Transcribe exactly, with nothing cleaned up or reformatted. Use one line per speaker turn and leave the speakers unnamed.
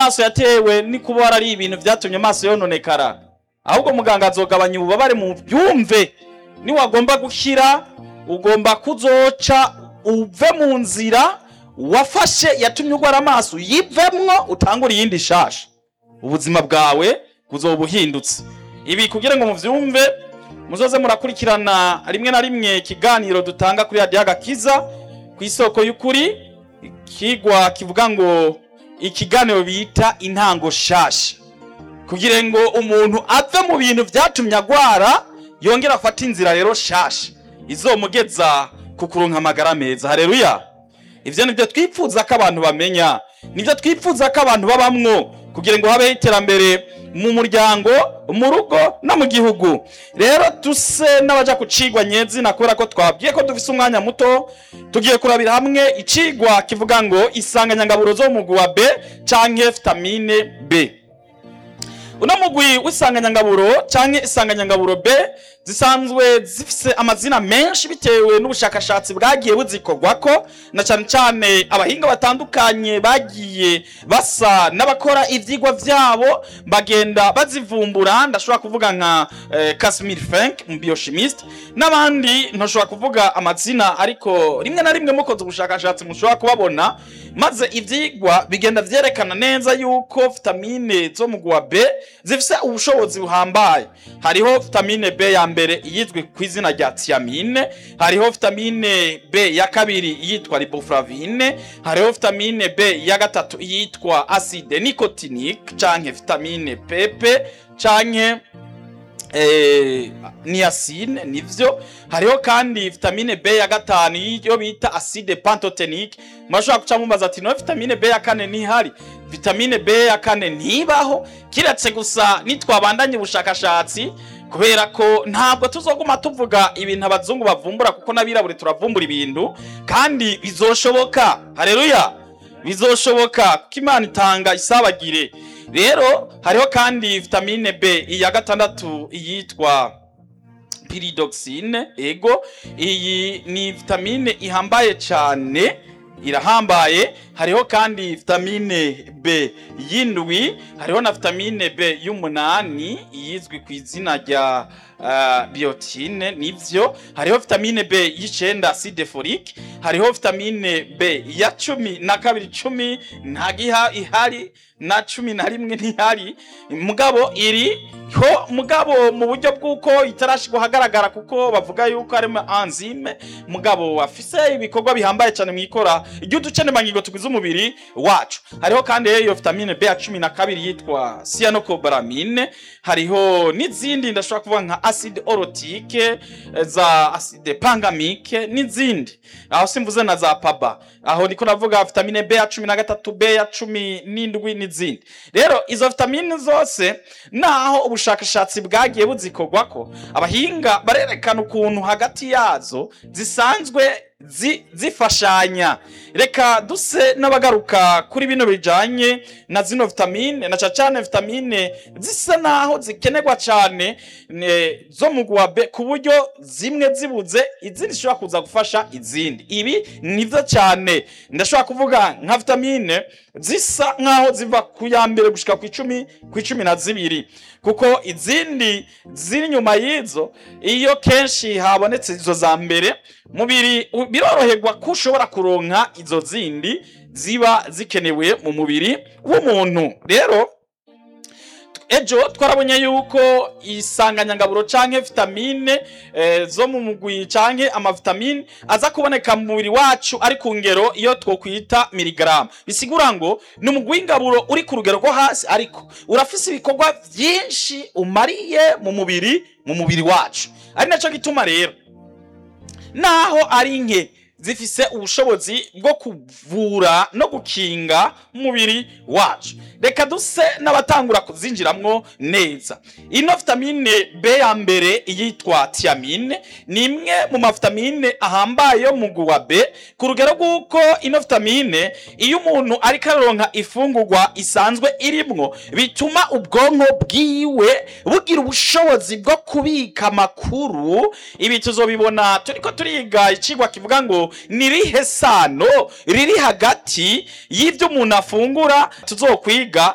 amaso yatewe ni kuba ari ibintu byatumye amaso yononekara, ahubwo muganga azogabanya ububabare mu byumve. Ni wagomba gushyira ugomba kuzoca uve mu nzira wafashe yatumye ugwara amaso yivemwo utangura iyindi shasha, ubuzima bwawe buzobuhindutse. Ibi kugira ngo muvyumve muzoze murakurikirana rimwe na rimwe kiganiro dutanga kuri Radio Agakiza ku isoko y'ukuri, kigwa kivuga ngo ikiganiro bita intango shasha, kugira ngo umuntu ave mu bintu byatumye agwara yongera afata inzira rero shasha izomugeza ku kuronka amagara meza. Haleluya! Ivyo nivyo twipfuza ko abantu bamenya, nivyo twipfuza ko abantu babamwo, kugira ngo habe iterambere mu muryango, mu rugo no mu gihugu. Rero tuse n'abaja kucigwa nyezi nakora ko twabwiye ko dufise umwanya muto, tugiye kurabira hamwe icigwa kivuga ngo isanganyangaburo zo mu mugwi wa B canke vitamine B. Uno mugwi w'isanganyangaburo canke isanganyangaburo B zisanzwe zifise amazina menshi bitewe n'ubushakashatsi bwagiye buzikorwako, na cyane cyane abahinga batandukanye bagiye basa n'abakora ivyigwa vyabo bagenda bazivumbura. Ndashobora kuvuga nka eh, Casimir Frank, mu biochimiste, n'abandi ntoshobora kuvuga amazina, ariko rimwe na rimwe mukoze ubushakashatsi mushobora kubabona, maze ivyigwa bigenda vyerekana neza yuko vitamine zo mu gwa B zifise ubushobozi buhambaye. Hariho vitamine B ya mbere yitwa ku izina rya thiamine, hariho vitamine B ya kabiri yitwa riboflavine, hariho vitamine B ya gatatu yitwa acide nicotinique canke vitamine P P canke eh niacine nivyo. Hariho kandi vitamine B ya gatanu iyo bita acide pantotenique. Mashobora kuca mumbaza ati no vitamine B ya kane ni hari? Vitamine B ya kane ntibaho, kiretse gusa nitwabandanye ubushakashatsi, kubera ko ntabwo tuzoguma tuvuga ibintu abazungu bavumbura, kuko nabirabure turavumbura ibintu kandi bizoshoboka. Haleluya! Bizoshoboka kuko Imana itanga isabagire. Rero hariho kandi vitamine B ya gatandatu yitwa pyridoxine. Ego, iyi ni vitamine ihambaye cyane, irahambaye. Hariho kandi vitamine B y'indwi, hariho na vitamine B y'umunani yizwi ku izina rya uh, biotine nivyo. Hariho vitamine B y'icenda acide folique, hariho vitamine B ya cumi na kabiri, cumi ntagiha ihari, na cumi na rimwe ntihari, mugabo iri ho mugabo mu buryo bw'uko itarashigwa hagaragara, kuko bavuga yuko ari enzyme mugabo afise ibikorwa bihambaye cyane mu ikora iryo ducene mangigo tugize umubiri wacu. Hariho kandi iyo vitamine B ya cumi na kabiri yitwa cyanocobalamin. Hariho n'izindi ndashobora kuvuga nka acide orotique, za acide pangamique n'izindi, aho simvuze na za paba. Aho niko navuga vitamine B ya cumi na gatatu, B ya cumi n'indwi n'izindi. Rero izo vitamine zose naho ubushakashatsi bwagiye buzikorwako, abahinga barerekana ukuntu hagati yazo zisanzwe zi, zifashanya. Reka duse n'abagaruka kuri bino bijanye na zino vitamine, na cyane vitamine zisa naho zikenerwa cyane zo mu gwa B, ku buryo zimwe zibuze izindi zishobora kuza gufasha izindi. Ibi nivyo cyane ndashobora kuvuga nka vitamine zisa nkaho ziva ku ya mbere gushika ku icumi ku icumi na zibiri, kuko izindi ziri nyuma yizo iyo kenshi habonetse izo za mbere mubiri biroroherwa ko ushobora kuronka izo zindi ziba zikenewe mu mubiri w'umuntu. Rero ejo twarabonye yuko isanganyangaburo canke vitamine e, zo mu mugwi canke ama vitamine aza kuboneka mu mubiri wacu ari ku ngero iyo twokwita miligram. Bisigura ngo ni umugwi w'ingaburo uri ku rugero rwo hasi, ariko urafise ibikorwa byinshi umariye mu mubiri mu mubiri wacu. Ari naco gituma rero naho ari nke zifise ubushobozi bwo kuvura no gukinga umubiri wacu. Reka duse n'abatangura kuzinjiramwo neza. Ino vitamine B ya mbere yitwa thiamine ni imwe mu mavitamine ahambaye yo mu gwa B, ku rugero rw'uko ino vitamine iyo umuntu ari karonka ifungurwa isanzwe irimwo bituma ubwonko bwiwe bugira ubushobozi bwo kubika makuru. Ibi tuzobibona turiko turiga icigwa kivuga ngo nirihe sano riri hagati y'ivyo umuntu afungura tuzokwiga